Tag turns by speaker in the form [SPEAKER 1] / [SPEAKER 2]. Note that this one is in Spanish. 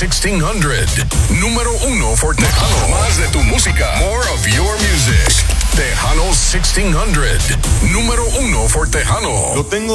[SPEAKER 1] 1600. Número 1 for Tejano. Más de tu música. More of your music. Tejano 1600. Número 1 for Tejano.
[SPEAKER 2] Lo tengo